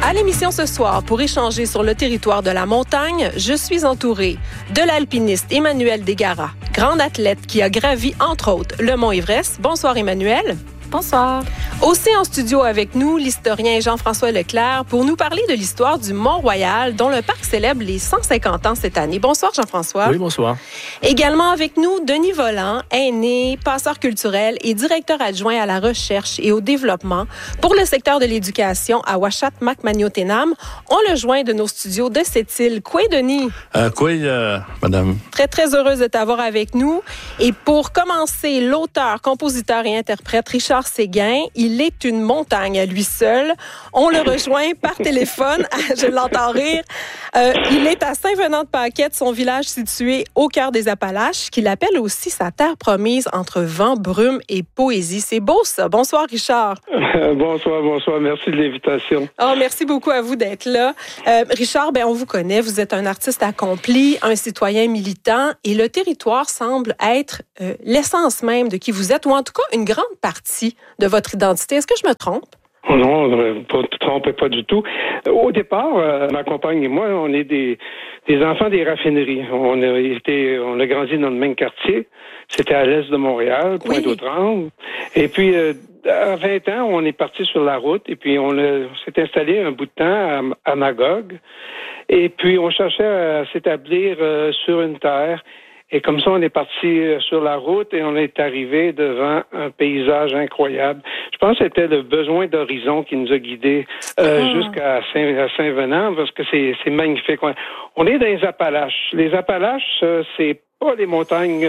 À l'émission ce soir, pour échanger sur le territoire de la montagne, je suis entourée de l'alpiniste Emmanuelle Desgaras, grande athlète qui a gravi, entre autres, le Mont Everest. Bonsoir Emmanuelle. Bonsoir. Aussi en studio avec nous, l'historien Jean-François Leclerc pour nous parler de l'histoire du Mont-Royal, dont le parc célèbre les 150 ans cette année. Bonsoir Jean-François. Oui, bonsoir. Également avec nous, Denis Vollant, aîné, passeur culturel et directeur adjoint à la recherche et au développement pour le secteur de l'éducation à Ouachat Macmagnotenam. On le joint de nos studios de cette île. Quoi, Denis? Madame. Très, très heureuse de t'avoir avec nous. Et pour commencer, l'auteur, compositeur et interprète Richard Séguin, il est une montagne à lui seul. On le rejoint par téléphone. Je l'entends rire. Il est à Saint-Venant-de-Paquette, son village situé au cœur des Appalaches, qu'il appelle aussi sa terre promise entre vent, brume et poésie. C'est beau, ça. Bonsoir, Richard. Bonsoir. Merci de l'invitation. Oh, merci beaucoup à vous d'être là. Richard, on vous connaît. Vous êtes un artiste accompli, un citoyen militant, et le territoire semble être l'essence même de qui vous êtes, ou en tout cas une grande partie de votre identité. Est-ce que je me trompe? Non, ne te trompez pas du tout. Au départ, ma compagne et moi, on est des enfants des raffineries. On a grandi dans le même quartier. C'était à l'est de Montréal, Pointe-aux-Trembles. Et puis, à 20 ans, on est parti sur la route et puis on s'est installé un bout de temps à Magog. Et puis, on cherchait à s'établir sur une terre. Et comme ça, on est parti sur la route et on est arrivé devant un paysage incroyable. Je pense que c'était le besoin d'horizon qui nous a guidés jusqu'à Saint-Venant, parce que c'est magnifique. On est dans les Appalaches. Les Appalaches, c'est pas les montagnes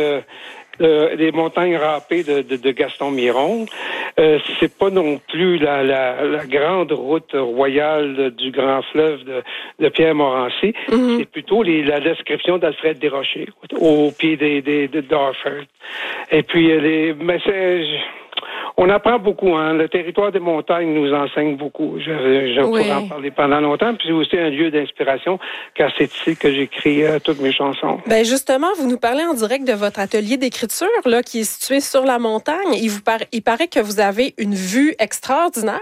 râpées de Gaston Miron. C'est pas non plus la grande route royale du grand fleuve de Pierre Morancy. Mm-hmm. C'est plutôt la description d'Alfred Desrochers au pied de Darford. Et puis on apprend beaucoup, hein. Le territoire des montagnes nous enseigne beaucoup. Je pourrais en parler pendant longtemps. Puis c'est aussi un lieu d'inspiration, car c'est ici que j'écris toutes mes chansons. Justement, vous nous parlez en direct de votre atelier d'écriture, là, qui est situé sur la montagne. Il paraît que vous avez une vue extraordinaire.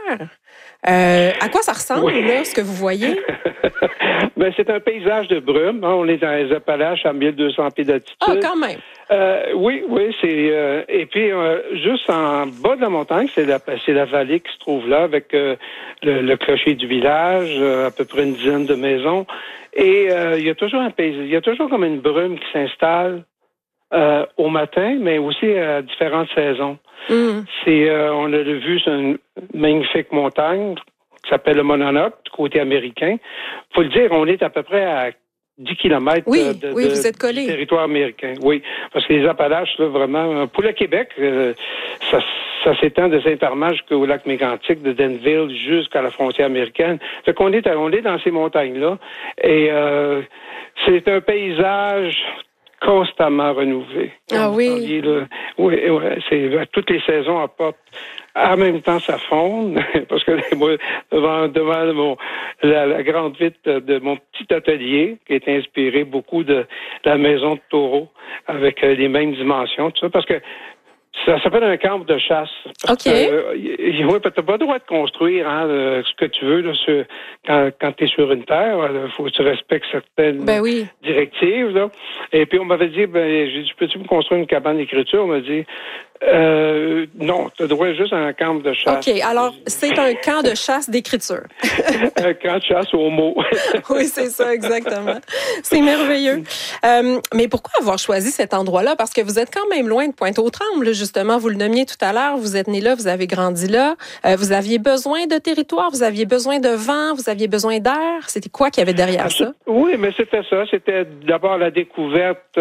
À quoi ça ressemble, là, ce que vous voyez? C'est un paysage de brume. Hein. On est dans les Appalaches à 1200 pieds d'altitude. Ah, quand même. Oui, c'est et puis juste en bas de la montagne, c'est la vallée qui se trouve là avec le clocher du village, à peu près une dizaine de maisons. Et il y a toujours comme une brume qui s'installe au matin, mais aussi à différentes saisons. Mm. On a vu sur une magnifique montagne qui s'appelle le Monadnock, du côté américain. Faut le dire, on est à peu près à 10 kilomètres vous êtes collé. Du territoire américain. Oui, parce que les Appalaches, là, vraiment, pour le Québec, ça s'étend de Saint-Armand jusqu'au lac Mégantic, de Denville jusqu'à la frontière américaine. Fait qu'on est dans ces montagnes-là. Et c'est un paysage constamment renouvelé. Ah oui? Oui, c'est toutes les saisons apportent. En même temps, ça fonde, parce que moi, devant la grande vitre de mon petit atelier, qui est inspiré beaucoup de la maison de taureau, avec les mêmes dimensions, tout ça, parce que ça s'appelle un camp de chasse. Parce que t'as pas le droit de construire ce que tu veux là, quand tu es sur une terre. Il faut que tu respectes certaines directives. Là. Et puis on m'avait dit, j'ai dit, peux-tu me construire une cabane d'écriture? On m'a dit, non, tu as droit juste à un camp de chasse. OK, alors c'est un camp de chasse d'écriture. Un camp de chasse aux mots. Oui, c'est ça, exactement. C'est merveilleux. Mais pourquoi avoir choisi cet endroit-là? Parce que vous êtes quand même loin de Pointe-aux-Trembles, justement. Vous le nommiez tout à l'heure. Vous êtes né là, vous avez grandi là. Vous aviez besoin de territoire, vous aviez besoin de vent, vous aviez besoin d'air. C'était quoi qu'il y avait derrière ça? Oui, mais c'était ça. C'était d'abord la découverte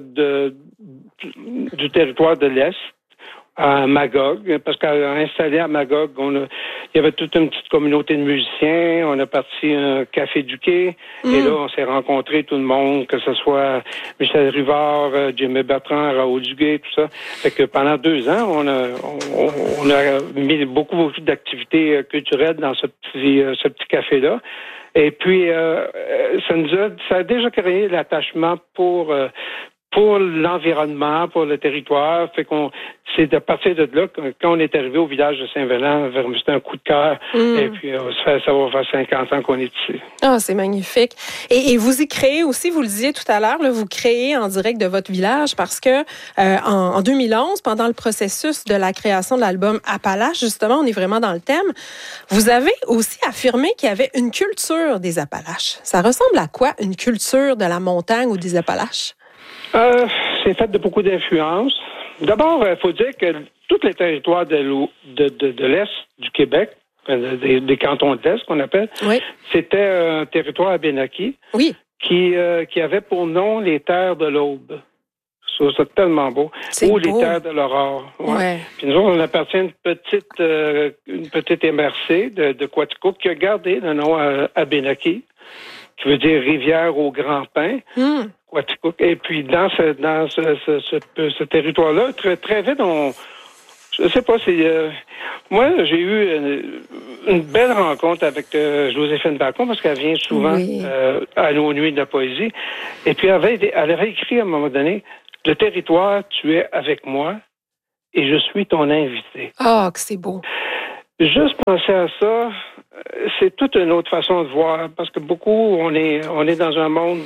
du territoire de l'Est. À Magog, parce qu'installé à Magog, il y avait toute une petite communauté de musiciens, on a parti un café du quai, et là, on s'est rencontrés tout le monde, que ce soit Michel Rivard, Jimmy Bertrand, Raoul Duguay, tout ça. Fait que pendant 2 ans, on a mis beaucoup d'activités culturelles dans ce petit café-là. Et puis, ça a déjà créé l'attachement pour pour l'environnement, pour le territoire. Fait qu'on, c'est de partir de là, quand on est arrivé au village de Saint-Venant, c'était un coup de cœur. Et puis, ça va faire 50 ans qu'on est ici. Ah, c'est magnifique. Et vous y créez aussi, vous le disiez tout à l'heure, là, vous créez en direct de votre village parce que en 2011, pendant le processus de la création de l'album Appalaches, justement, on est vraiment dans le thème, vous avez aussi affirmé qu'il y avait une culture des Appalaches. Ça ressemble à quoi, une culture de la montagne ou des Appalaches? C'est fait de beaucoup d'influences. D'abord, il faut dire que tous les territoires de l'Est du Québec, des cantons de l'Est qu'on appelle, oui. C'était un territoire abénaki oui. qui avait pour nom les terres de l'Aube. C'est tellement beau. Ou les terres de l'Aurore. Ouais. Ouais. Puis nous autres, on appartient à une petite MRC de Quaticook qui a gardé le nom Abénaki, qui veut dire rivière au grand pin. Quaticook. Et puis dans ce territoire-là, très vite, je sais pas, moi, j'ai eu une belle rencontre avec Joséphine Bacon parce qu'elle vient souvent à nos nuits de la poésie. Et puis, elle avait écrit à un moment donné, « Le territoire, tu es avec moi et je suis ton invité. » Ah, que c'est beau. Juste penser à ça, c'est toute une autre façon de voir parce que beaucoup, on est dans un monde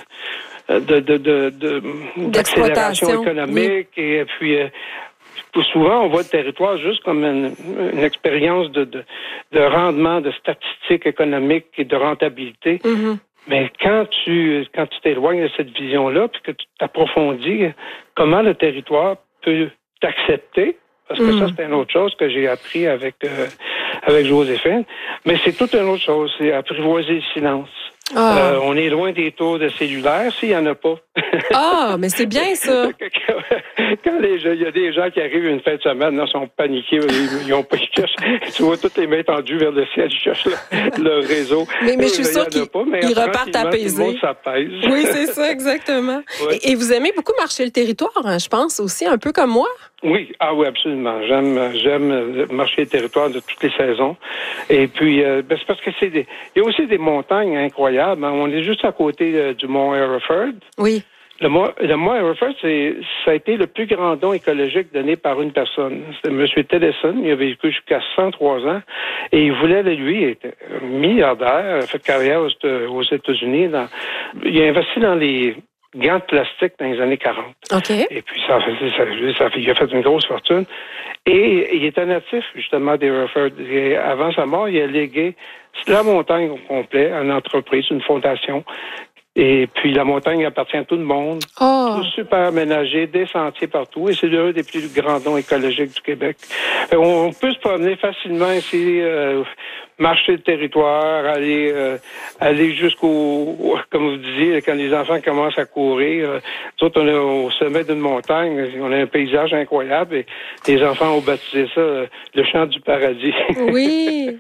d'accélération économique et puis souvent, on voit le territoire juste comme une expérience de rendement, de statistiques économiques et de rentabilité. Mais quand tu t'éloignes de cette vision-là, puis que tu t'approfondis, comment le territoire peut t'accepter, parce que ça, c'est une autre chose que j'ai appris avec Joséphine, mais c'est toute une autre chose, c'est apprivoiser le silence. On est loin des tours de cellulaire, s'il n'y en a pas. Ah, mais c'est bien ça. Quand il y a des gens qui arrivent une fin de semaine, là, sont paniqués, ils cherchent, tu vois toutes les mains tendues vers le ciel, ils cherchent le réseau. Mais je suis sûre qu'ils repartent apaisés. Oui, c'est ça, exactement. Ouais. Et vous aimez beaucoup marcher le territoire, hein, je pense, aussi, un peu comme moi? Oui, absolument. J'aime marcher le territoire de toutes les saisons. Et puis, c'est parce que il y a aussi des montagnes incroyables. On est juste à côté du mont Hereford. Oui. Le mont Hereford, ça a été le plus grand don écologique donné par une personne. C'était M. Tennyson. Il a vécu jusqu'à 103 ans. Et il voulait, lui, il était milliardaire, a fait carrière aux États-Unis. Il a investi dans les gants de plastique dans les années 40. OK. Et puis, il a fait une grosse fortune. Et il était natif, justement, d'Hereford. Et avant sa mort, il a légué la montagne au complet à une entreprise, une fondation. Et puis, la montagne appartient à tout le monde. Tout super aménagé, des sentiers partout. Et c'est l'un des plus grands dons écologiques du Québec. On peut se promener facilement ici, marcher le territoire, aller jusqu'au, comme vous disiez, quand les enfants commencent à courir. Nous autres, on est au sommet d'une montagne. On a un paysage incroyable. Et les enfants ont baptisé ça le chant du paradis. Oui.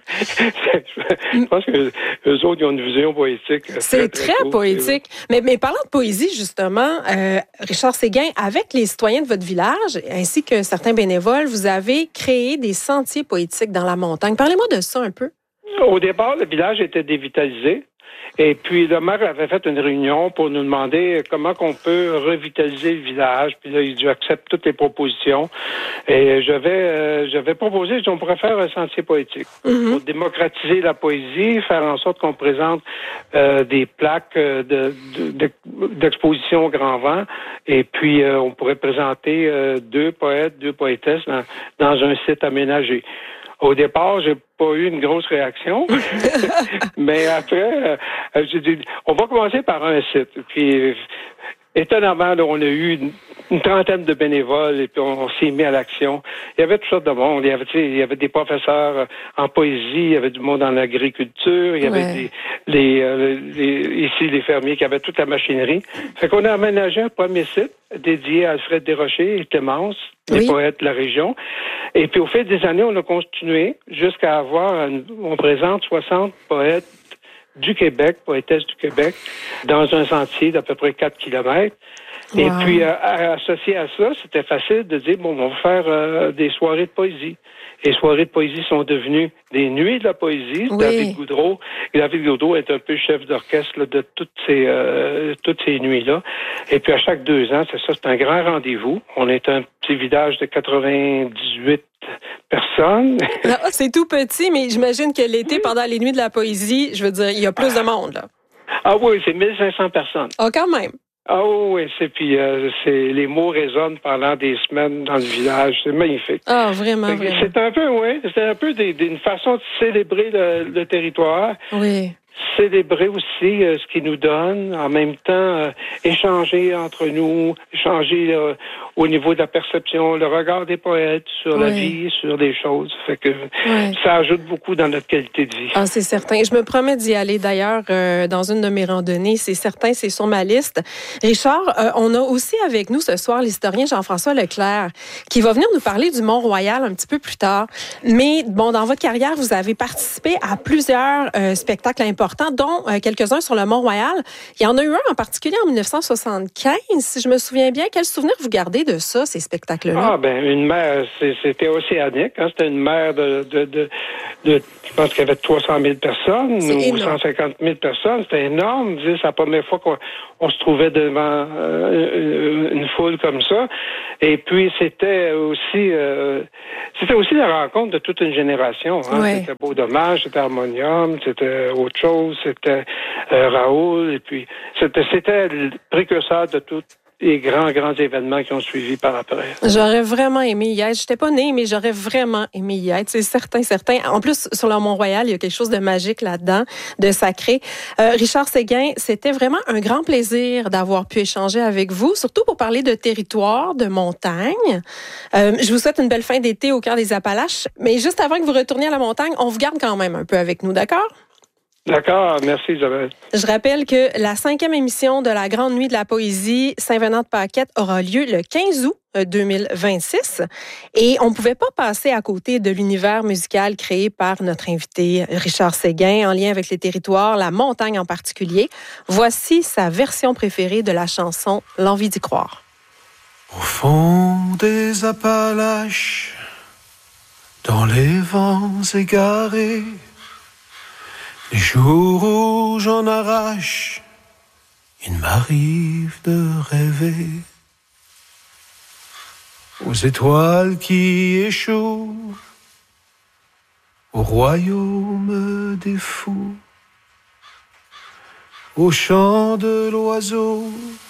Je pense que eux autres, ils ont une vision poétique. C'est très poétique. Mais parlant de poésie, justement, Richard Séguin, avec les citoyens de votre village, ainsi que certains bénévoles, vous avez créé des sentiers poétiques dans la montagne. Parlez-moi de ça un peu. Au départ, le village était dévitalisé. Et puis, le maire avait fait une réunion pour nous demander comment qu'on peut revitaliser le village. Puis là, il accepte toutes les propositions. Et j'avais proposé, on pourrait faire un sentier poétique pour démocratiser la poésie, faire en sorte qu'on présente des plaques d'exposition au grand vent. Et puis, on pourrait présenter deux poètes, deux poétesses dans un site aménagé. Au départ, j'ai pas eu une grosse réaction, mais après, j'ai dit, on va commencer par un site. Puis, étonnamment, là, on a eu une trentaine de bénévoles et puis on s'est mis à l'action. Il y avait toutes sortes de monde. Il y avait des professeurs en poésie, il y avait du monde en agriculture, il y avait ici les fermiers qui avaient toute la machinerie. Fait qu'on a aménagé un premier site dédié à Alfred Desrochers et Clémence, les poètes de la région. Et puis au fil des années, on a continué jusqu'à on présente 60 poètes du Québec, poétesses du Québec, dans un sentier d'à peu près 4 kilomètres. Wow. Et puis, associé à ça, c'était facile de dire, on va faire des soirées de poésie. Les soirées de poésie sont devenues des nuits de la poésie. David Goudreau David Gaudreau est un peu chef d'orchestre là, de toutes ces nuits-là. Et puis à chaque 2 ans, c'est un grand rendez-vous. On est un petit village de 98 personnes. Ah, c'est tout petit, mais j'imagine que l'été, pendant les nuits de la poésie, je veux dire, il y a plus de monde, là. Ah oui, c'est 1500 personnes. Ah, quand même. Ah oui, les mots résonnent pendant des semaines dans le village. C'est magnifique. Ah, vraiment, vraiment. C'est un peu une façon de célébrer le territoire. Oui. Célébrer aussi ce qu'il nous donne, en même temps échanger entre nous, échanger au niveau de la perception, le regard des poètes sur la vie, sur des choses. Fait que ça ajoute beaucoup dans notre qualité de vie. Ah, c'est certain. Je me promets d'y aller d'ailleurs dans une de mes randonnées. C'est certain, c'est sur ma liste. Richard, on a aussi avec nous ce soir l'historien Jean-François Leclerc qui va venir nous parler du Mont-Royal un petit peu plus tard. Mais bon, dans votre carrière, vous avez participé à plusieurs spectacles importants, dont quelques-uns sur le Mont-Royal. Il y en a eu un en particulier en 1975, si je me souviens bien. Quel souvenir vous gardez de ça, ces spectacles-là? Ah, ben, une mer, c'était océanique. Hein? C'était une mer de je pense qu'il y avait 300 000 personnes ou 150 000 personnes. C'était énorme. C'est la première fois qu'on se trouvait devant une foule comme ça. Et puis, c'était aussi la rencontre de toute une génération. Hein? Ouais. C'était Beau Dommage, c'était Harmonium, c'était autre chose, c'était Raoul. Et puis, c'était le précurseur de tout. Les grands événements qui ont suivi par après. J'aurais vraiment aimé y être. J'étais pas née, mais j'aurais vraiment aimé y être. C'est certain. En plus, sur le Mont-Royal, il y a quelque chose de magique là-dedans, de sacré. Richard Séguin, c'était vraiment un grand plaisir d'avoir pu échanger avec vous, surtout pour parler de territoire, de montagne. Je vous souhaite une belle fin d'été au cœur des Appalaches. Mais juste avant que vous retourniez à la montagne, on vous garde quand même un peu avec nous, d'accord? D'accord, merci Isabelle. Je rappelle que la 5e émission de la Grande Nuit de la Poésie Saint-Venant-de-Paquette aura lieu le 15 août 2026 et on ne pouvait pas passer à côté de l'univers musical créé par notre invité Richard Séguin en lien avec les territoires, la montagne en particulier. Voici sa version préférée de la chanson « L'envie d'y croire ». Au fond des Appalaches, dans les vents égarés, les jours où j'en arrache, il m'arrive de rêver aux étoiles qui échouent, au royaume des fous, au chant de l'oiseau